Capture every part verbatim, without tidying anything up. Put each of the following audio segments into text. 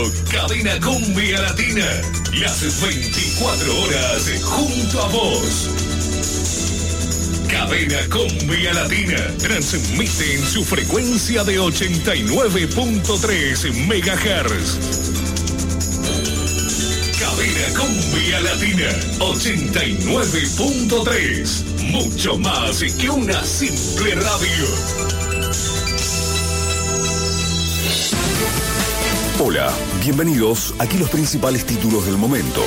Cadena Cumbia Latina, las veinticuatro horas junto a vos. Cadena Cumbia Latina transmite en su frecuencia de ochenta y nueve punto tres megahertz. Cadena Cumbia Latina ochenta y nueve punto tres. Mucho más que una simple radio. Hola, bienvenidos. Aquí los principales títulos del momento.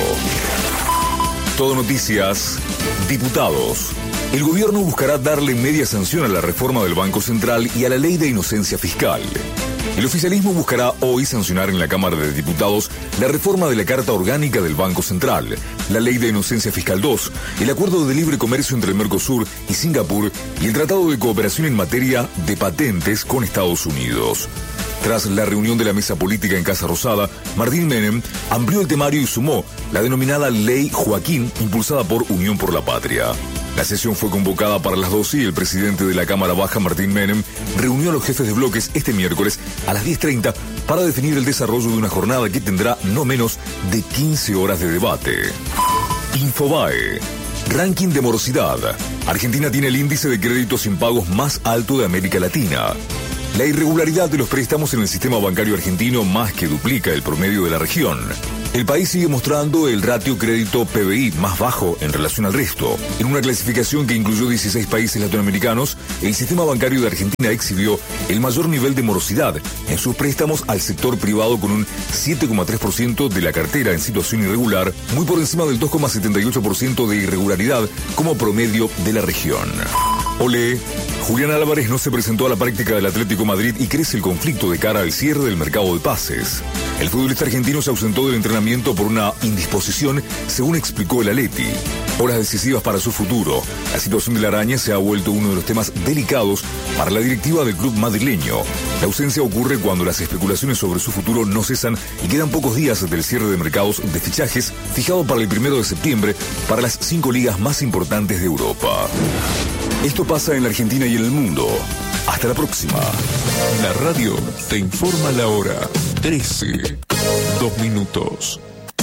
Todo Noticias. Diputados. El gobierno buscará darle media sanción a la reforma del Banco Central y a la ley de inocencia fiscal. El oficialismo buscará hoy sancionar en la Cámara de Diputados la reforma de la Carta Orgánica del Banco Central, la Ley de Inocencia Fiscal dos, el Acuerdo de Libre Comercio entre el Mercosur y Singapur y el Tratado de Cooperación en materia de patentes con Estados Unidos. Tras la reunión de la mesa política en Casa Rosada, Martín Menem amplió el temario y sumó la denominada Ley Joaquín, impulsada por Unión por la Patria. La sesión fue convocada para las doce y el presidente de la Cámara Baja, Martín Menem, reunió a los jefes de bloques este miércoles a las diez treinta para definir el desarrollo de una jornada que tendrá no menos de quince horas de debate. Infobae. Ranking de morosidad. Argentina tiene el índice de créditos impagos más alto de América Latina. La irregularidad de los préstamos en el sistema bancario argentino más que duplica el promedio de la región. El país sigue mostrando el ratio crédito P B I más bajo en relación al resto. En una clasificación que incluyó dieciséis países latinoamericanos, el sistema bancario de Argentina exhibió el mayor nivel de morosidad en sus préstamos al sector privado con un siete coma tres por ciento de la cartera en situación irregular, muy por encima del dos coma setenta y ocho por ciento de irregularidad como promedio de la región. Olé. Julián Álvarez no se presentó a la práctica del Atlético Madrid y crece el conflicto de cara al cierre del mercado de pases. El futbolista argentino se ausentó del entrenamiento por una indisposición, según explicó el Atleti. Horas decisivas para su futuro. La situación de la araña se ha vuelto uno de los temas delicados para la directiva del club madrileño. La ausencia ocurre cuando las especulaciones sobre su futuro no cesan y quedan pocos días del cierre de mercados de fichajes fijado para el primero de septiembre para las cinco ligas más importantes de Europa. Esto pasa en la Argentina y en el mundo. Hasta la próxima. La radio te informa la hora. trece, dos minutos.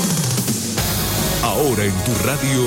Ahora en tu radio,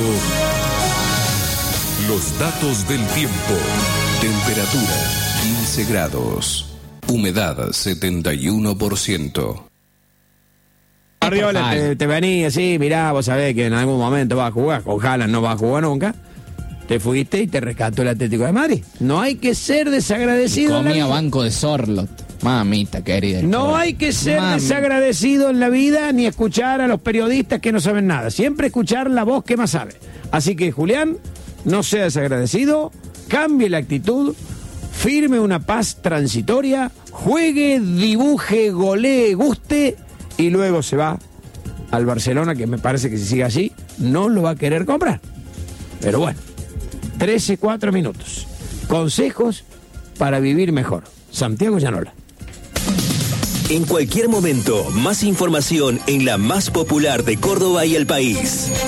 los datos del tiempo. Temperatura quince grados. Humedad setenta y uno por ciento. Arriola, te, te venía así, mirá, vos sabés que en algún momento vas a jugar. Ojalá no vas a jugar nunca. Te fuiste y te rescató el Atlético de Madrid. No hay que ser desagradecido. Y comía banco de Sorlot. Mamita querida. No hay que ser Mami. desagradecido en la vida ni escuchar a los periodistas que no saben nada. Siempre escuchar la voz que más sabe. Así que, Julián, no sea desagradecido, cambie la actitud, firme una paz transitoria, juegue, dibuje, golee, guste y luego se va al Barcelona, que me parece que si sigue así no lo va a querer comprar. Pero bueno. trece, cuatro minutos. Consejos para vivir mejor. Santiago Llanola. En cualquier momento, más información en la más popular de Córdoba y el país.